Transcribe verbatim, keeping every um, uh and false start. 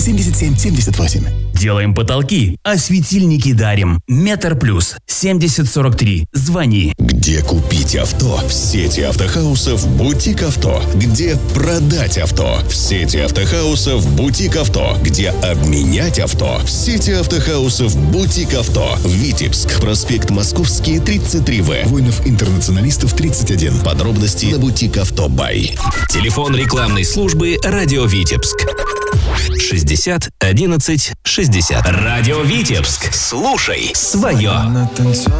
семьдесят семь семьдесят восемь. Делаем потолки, а светильники дарим. Метр плюс семьдесят сорок три. Звони. Где купить авто? В сети автохаусов «Бутик Авто». Где продать авто? В сети автохаусов «Бутик Авто». Где обменять авто? В сети автохаусов «Бутик Авто». Витебск, проспект Московский, тридцать три вэ. Воинов-интернационалистов, тридцать один. Подробности на «Бутик Авто Бай». Телефон рекламной службы «Радио Витебск». шестьдесят одиннадцать шестьдесят. Радио Витебск. Слушай свое.